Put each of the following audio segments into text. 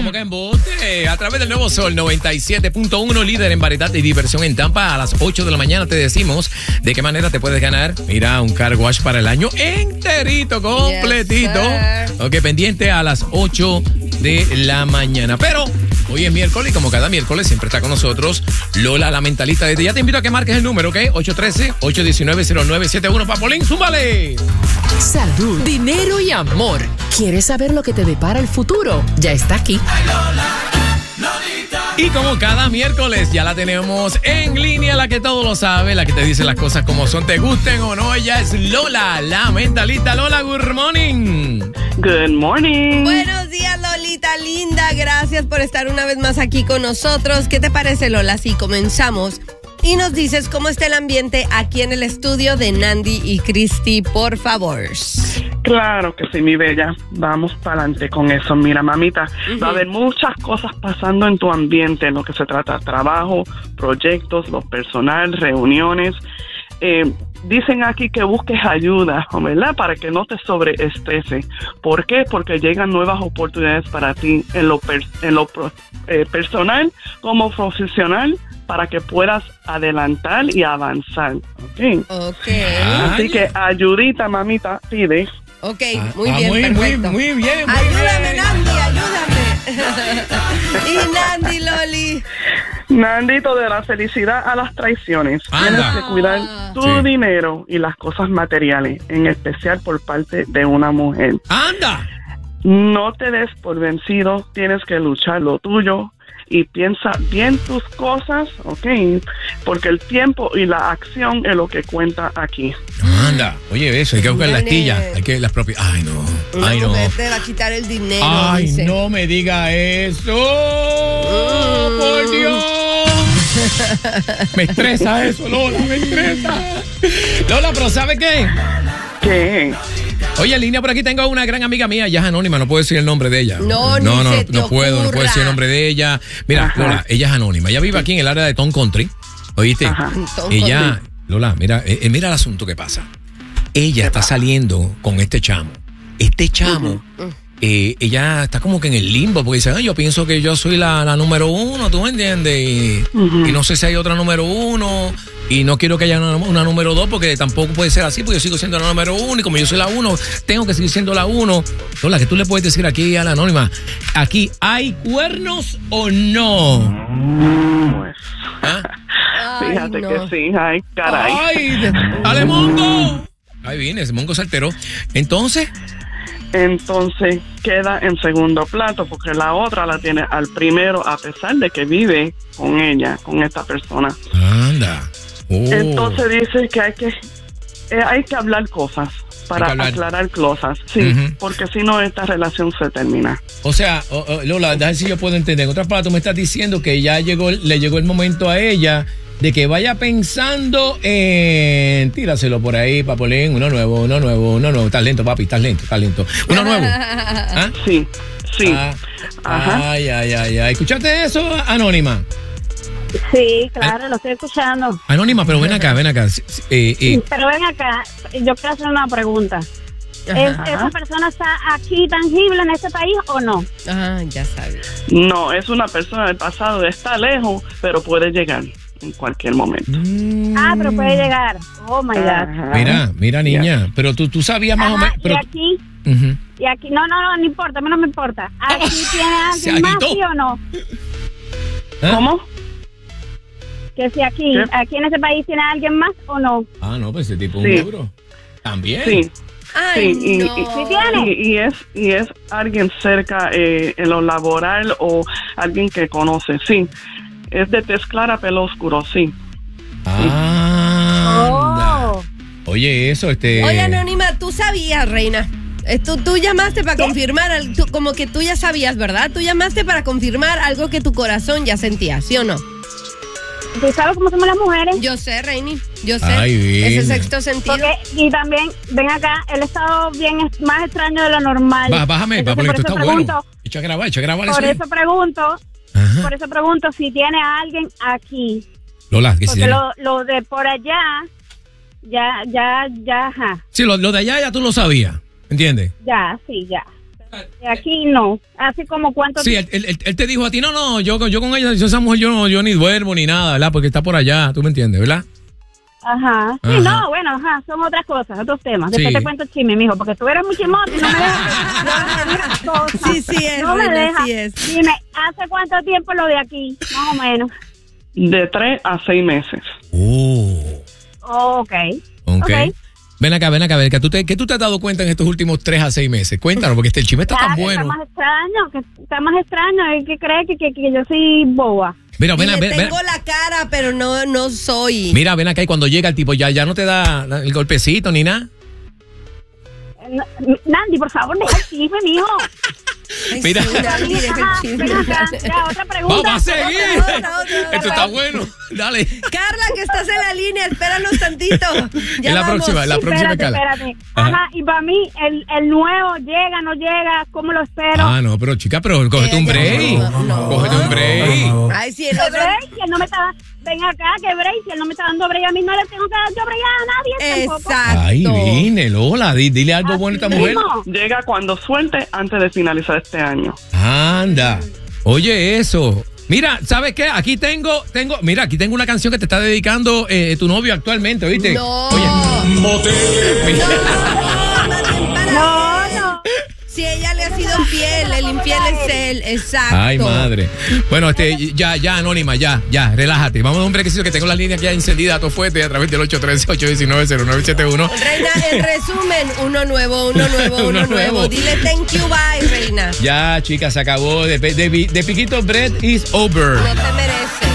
¿Cómo que embuste? A través del Nuevo Sol 97.1, líder en variedad y diversión en Tampa. A las 8 de la mañana te decimos de qué manera te puedes ganar. Mira, un car wash para el año enterito, completito. Yes, ok, pendiente a las 8 de la mañana. Pero hoy es miércoles y como cada miércoles siempre está con nosotros Lola, la mentalista. Desde ya te invito a que marques el número, ¿ok? 813-819-0971. Papolín, súmale. Salud, dinero y amor. ¿Quieres saber lo que te depara el futuro? Ya está aquí. Y como cada miércoles ya la tenemos en línea, la que todo lo sabe, la que te dice las cosas como son, te gusten o no. Ella es Lola, la mentalista. Lola, good morning. Good morning. Buenos días, Lolita linda. Gracias por estar una vez más aquí con nosotros. ¿Qué te parece, Lola? Si comenzamos y nos dices cómo está el ambiente aquí en el estudio de Nandy y Cristi, por favor. Claro que sí, mi bella. Vamos para adelante con eso. Mira, mamita, va a haber muchas cosas pasando en tu ambiente, en lo que se trata trabajo, proyectos, lo personal, reuniones. Dicen aquí que busques ayuda, ¿verdad? Para que no te sobreestreses. ¿Por qué? Porque llegan nuevas oportunidades para ti en lo personal como profesional, para que puedas adelantar y avanzar. ¿Ok? Ok. Así que ayudita, mamita, pide. Ok, muy bien, perfecto. Muy bien. Ayúdame, Nandy, ayúdame. Y Nandy, Loli. Nandito, de la felicidad a las traiciones. Anda. Tienes que cuidar tu dinero y las cosas materiales, en especial por parte de una mujer. ¡Anda! No te des por vencido, tienes que luchar lo tuyo y piensa bien tus cosas, ¿ok? Porque el tiempo y la acción es lo que cuenta aquí. Anda. Oye, eso, hay que buscar la astilla. Hay que las propias. Ay, no. Una Ay, no. mujer te va a quitar el dinero. Ay, dice. no me diga eso. Por Dios. Me estresa eso, Lola, me estresa. Lola, pero ¿sabe qué? ¿Qué? Oye, en línea por aquí tengo una gran amiga mía, ella es anónima, no puedo decir el nombre de ella. No puedo decir el nombre de ella. Mira, Ajá. Lola, ella es anónima, ella vive aquí en el área de Tom Country, ¿oíste? Ajá. Tom Ella, Lola, mira el asunto que pasa. Ella está saliendo con este chamo. Este chamo, ella está como que en el limbo, porque dice, yo pienso que yo soy la número uno, ¿tú me entiendes? Y no sé si hay otra número uno, y no quiero que haya una número dos, porque tampoco puede ser así, porque yo sigo siendo la número uno, y como yo soy la uno, tengo que seguir siendo la uno. Lola, ¿qué tú le puedes decir aquí a la anónima? Aquí, ¿hay cuernos o no? Pues, Ay, fíjate no. que sí, ay, caray. ¡Ay! ¡Dale, Mongo! Ahí viene, ese Mongo se alteró. Entonces, queda en segundo plato, porque la otra la tiene al primero, a pesar de que vive con ella, con esta persona. anda. Oh. Entonces dice que hay que hablar cosas para aclarar cosas, sí, porque si no esta relación se termina. O sea, Lola, a ver si yo puedo entender. En otras palabras, tú me estás diciendo que ya le llegó el momento a ella de que vaya pensando en tíraselo por ahí, Papolín, uno nuevo. Estás lento, papi, estás lento. Uno nuevo. ¿Ah? Sí. Ajá. Ay. ¿Escuchaste eso, Anónima? Sí, claro, lo estoy escuchando. Anónima, pero ven acá. Pero ven acá, yo quiero hacer una pregunta. ¿Esa persona está aquí tangible en este país o no? Ah, ya sabes. No, es una persona del pasado, está lejos, pero puede llegar en cualquier momento. Pero puede llegar. Oh my God. Mira, niña, pero tú sabías más o menos. Pero, y aquí, no importa, a mí no me importa. ¿Aquí tiene alguien más, sí o no? ¿Cómo? Que si aquí en ese país tiene alguien más o no. Ah, no, pues ese tipo es un duro. También. Sí. Ay, sí, no. y es alguien cerca en lo laboral o alguien que conoce, sí. Es de tez clara, pelo oscuro, sí. Oye, eso, Oye, Anónima, tú sabías, reina. Tú llamaste para confirmar, como que tú ya sabías, ¿verdad? Tú llamaste para confirmar algo que tu corazón ya sentía, ¿sí o no? ¿Tú sabes cómo somos las mujeres? Yo sé, Reini, yo sé. Ay, bien. Ese sexto sentido. Y también, ven acá, el estado bien es más extraño de lo normal. Bájame, entonces, porque esto está bueno. Echa a grabar por eso pregunto si tiene a alguien aquí. Lola, que porque lo de por allá, ya, ajá. Sí, lo de allá ya tú lo sabías, ¿entiendes? Ya, sí, ya. De aquí no. Hace como cuánto Sí, él te dijo a ti, no, yo con ella, esa mujer yo ni duermo ni nada, ¿verdad? Porque está por allá, tú me entiendes, ¿verdad? Ajá. Sí, no, bueno, son otras cosas, otros temas. Después Sí. te cuento el chisme, mijo, porque tú eres muy chismoso y no me dejas. Sí es, No me Reina, dejas. sí es. Dime, ¿hace cuánto tiempo lo de aquí? Más o menos. De 3 a 6 meses. Ok. Ok. Ven acá, ¿qué tú te has dado cuenta en estos últimos 3 a 6 meses? Cuéntanos, porque el chisme está tan bueno. Está más extraño, es que cree que yo soy boba. Mira, ven, Y le ven, ven. tengo la cara, pero no soy. Mira, ven acá y cuando llega el tipo ya no te da el golpecito ni nada. Nandy, por favor, deja el chisme, mijo. Ay, Mira. sí, Nandy, deja el Ajá, chisme. ven acá. Ya, otra pregunta. ¡Vamos a seguir! Otra. Esto está bueno. Dale. Carla, que estás en la línea, espéranos tantito. Ya En la vamos. próxima, la próxima, Espérate, Carla. espérate. Ajá. Ajá, y para mí, el nuevo llega, no llega, ¿cómo lo espero? Ah, no, pero chica, cógete un break. No. Cógete un break. Ay, sí, el ¿Qué otro. break? Si él no me está... Ven acá, ¿qué break? Si él no me está dando break a mí, no le tengo que dar yo break a nadie tampoco. Exacto. Ay, vine, Lola, dile algo bueno a esta Así mujer. mismo. Llega cuando suelte antes de finalizar este año. Anda. Oye, eso. Mira, ¿sabes qué? Aquí tengo una canción que te está dedicando tu novio actualmente, ¿oíste? No. Oye. No. Si ella le ha sido infiel, el infiel es él, exacto. Ay, madre. Bueno, ya, Anónima, ya, relájate. Vamos a un brequecito que tengo la línea ya encendida a todo fuerte a través del 813-819-0971. Reina, en resumen, uno nuevo. Uno nuevo. Dile thank you, bye, Reina. Ya, chicas, se acabó. De Piquito Bread is over. No te merece.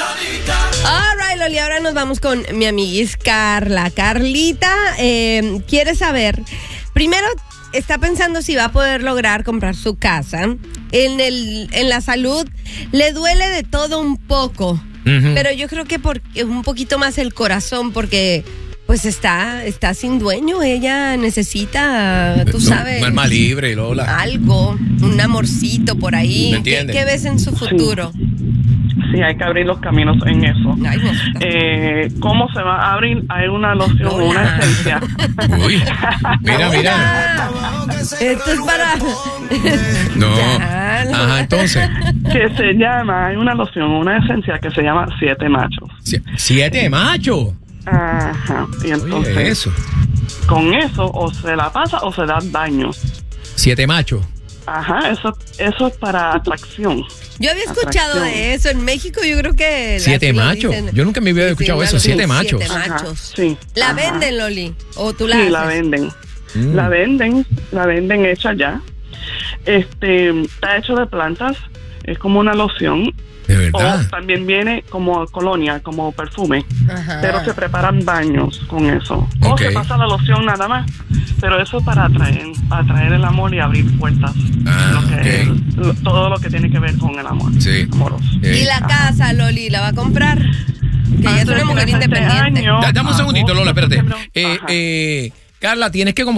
All right, Loli, ahora nos vamos con mi amiguis Carla. Carlita quiere saber, primero está pensando si va a poder lograr comprar su casa. En la salud le duele de todo un poco, pero yo creo que un poquito más el corazón, porque pues está sin dueño. Ella necesita, tú sabes, Un alma libre, Lola. algo, un amorcito por ahí. ¿Me entiendes? ¿Qué ves en su futuro? Sí, hay que abrir los caminos en eso. Ay, no, está- ¿Cómo se va a abrir? Hay una loción, Hola. una esencia. Uy, mira. Ah, esto es para... No. Ya, no. Ajá, entonces. Que se llama, hay una loción, una esencia que se llama 7 machos. 7 machos. Ajá. Y entonces, Oye, eso. con eso o se la pasa o se da daño. 7 machos. Ajá, eso es para atracción. Yo había escuchado Atracción. de eso en México, yo creo que... 7 lo machos. dicen. Yo nunca me había escuchado una eso, loción, 7 machos. 7 Ajá, machos. sí. ¿La Ajá. venden, Loli? ¿O tú la Sí, haces? la venden. Mm. La venden hecha ya. Está hecho de plantas, es como una loción. De verdad. O también viene como colonia, como perfume. Ajá. Pero se preparan baños con eso. Ok. O se pasa la loción nada más. Pero eso es para atraer el amor y abrir puertas. Ah, Todo lo que tiene que ver con el amor. Sí. Amoroso. ¿Y la casa, Loli, la va a comprar? Que ella es Antes una de mujer finalizar este independiente. año, Dame un segundito, agosto, Lola, espérate. septiembre. Ajá. Carla, tienes que como